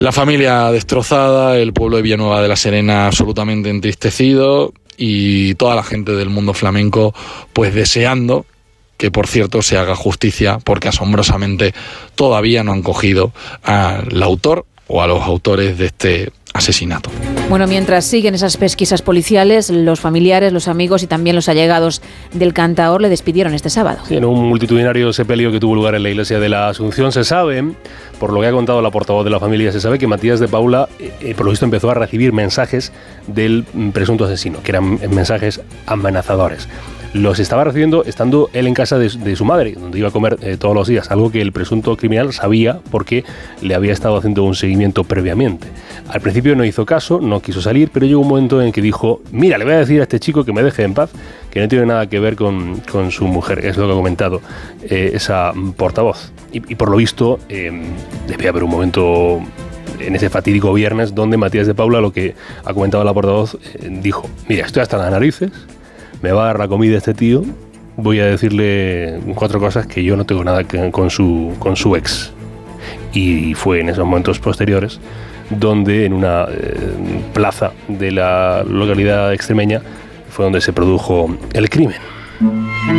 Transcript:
La familia destrozada, el pueblo de Villanueva de la Serena absolutamente entristecido y toda la gente del mundo flamenco pues deseando que, por cierto, se haga justicia, porque asombrosamente todavía no han cogido al autor o a los autores de este asesinato. Bueno, mientras siguen esas pesquisas policiales, los familiares, los amigos y también los allegados del cantaor le despidieron este sábado. Sí, en un multitudinario sepelio que tuvo lugar en la iglesia de la Asunción se sabe, por lo que ha contado la portavoz de la familia, se sabe que Matías de Paula, por lo visto, empezó a recibir mensajes del presunto asesino, que eran mensajes amenazadores. Los estaba recibiendo estando él en casa de su madre, donde iba a comer todos los días, algo que el presunto criminal sabía porque le había estado haciendo un seguimiento previamente. Al principio no hizo caso, no quiso salir, pero llegó un momento en el que dijo: mira, le voy a decir a este chico que me deje en paz, que no tiene nada que ver con su mujer. Es lo que ha comentado esa portavoz. Y por lo visto debía haber un momento en ese fatídico viernes donde Matías de Paula, lo que ha comentado la portavoz, dijo: mira, estoy hasta las narices, me va a dar la comida este tío, voy a decirle 4 cosas que yo no tengo nada que ver con su ex. Y fue en esos momentos posteriores donde en una plaza de la localidad extremeña fue donde se produjo el crimen.